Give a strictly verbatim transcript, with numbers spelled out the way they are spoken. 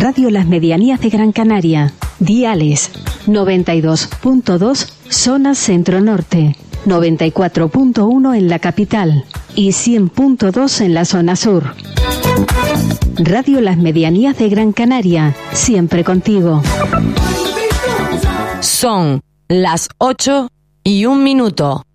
Radio Las Medianías de Gran Canaria. Diales noventa y dos punto dos zona centro-norte, noventa y cuatro punto uno en la capital y cien punto dos en la zona sur. Radio Las Medianías de Gran Canaria, siempre contigo. Son las ocho y un minuto.